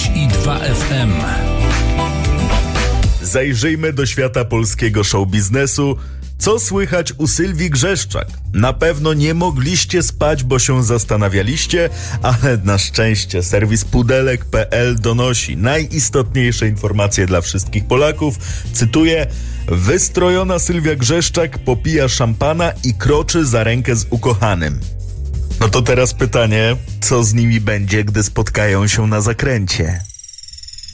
95,2 FM. Zajrzyjmy do świata polskiego showbiznesu. Co słychać u Sylwii Grzeszczak? Na pewno nie mogliście spać, bo się zastanawialiście, ale na szczęście serwis pudelek.pl donosi najistotniejsze informacje dla wszystkich Polaków. Cytuję: wystrojona Sylwia Grzeszczak popija szampana i kroczy za rękę z ukochanym. No to teraz pytanie, co z nimi będzie, gdy spotkają się na zakręcie?